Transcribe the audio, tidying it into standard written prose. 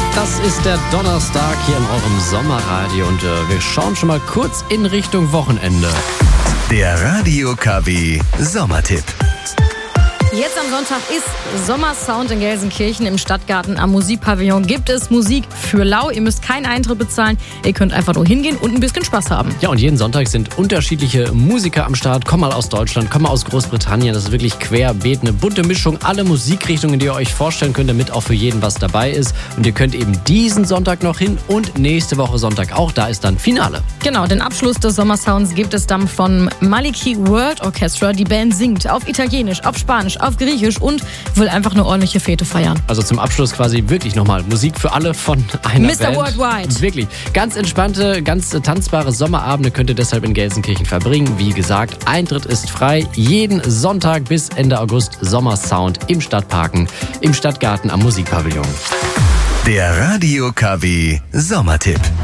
Das ist der Donnerstag hier in eurem Sommerradio und wir schauen schon mal kurz in Richtung Wochenende. Der Radio KW Sommertipp. Jetzt am Sonntag ist Sommersound in Gelsenkirchen im Stadtgarten am Musikpavillon. Gibt es Musik für lau. Ihr müsst keinen Eintritt bezahlen. Ihr könnt einfach nur hingehen und ein bisschen Spaß haben. Ja, und jeden Sonntag sind unterschiedliche Musiker am Start. Kommen mal aus Deutschland, kommen mal aus Großbritannien. Das ist wirklich querbeet, eine bunte Mischung. Alle Musikrichtungen, die ihr euch vorstellen könnt, damit auch für jeden was dabei ist. Und ihr könnt eben diesen Sonntag noch hin und nächste Woche Sonntag auch. Da ist dann Finale. Genau, den Abschluss des Sommersounds gibt es dann von Maliki World Orchestra. Die Band singt auf Italienisch, auf Spanisch, auf Griechisch und will einfach eine ordentliche Fete feiern. Also zum Abschluss quasi wirklich nochmal Musik für alle von einer Mr. Band. Worldwide. Wirklich. Ganz entspannte, ganz tanzbare Sommerabende könnt ihr deshalb in Gelsenkirchen verbringen. Wie gesagt, Eintritt ist frei. Jeden Sonntag bis Ende August Sommersound im Stadtparken, im Stadtgarten am Musikpavillon. Der Radio KW Sommertipp.